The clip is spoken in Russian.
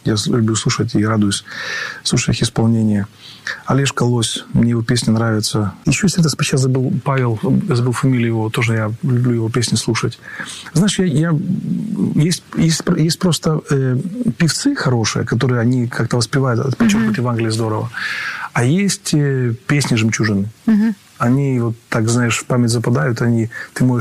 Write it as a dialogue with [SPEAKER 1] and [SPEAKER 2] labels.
[SPEAKER 1] Я люблю слушать и радуюсь, слушая их исполнение. Олежка Лось, мне его песни нравятся. Еще сейчас забыл Павел, забыл фамилию его, тоже я люблю его песни слушать. Знаешь, есть просто певцы хорошие, которые они как-то воспевают, подчеркивают Евангелие здорово. А есть песни жемчужины. Они вот так, знаешь, в память западают, ты можешь